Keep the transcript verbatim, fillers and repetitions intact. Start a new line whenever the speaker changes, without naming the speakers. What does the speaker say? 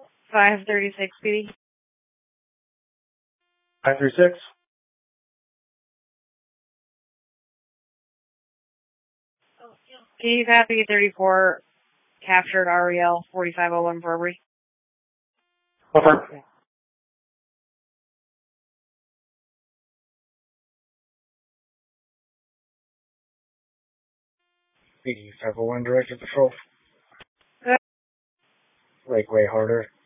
five thirty-six P D.
five three six.
Can you copy thirty-four captured R E L forty-five oh one Burberry?
Over. B D five oh one Director Patrol.
Good.
Lakeway Harder.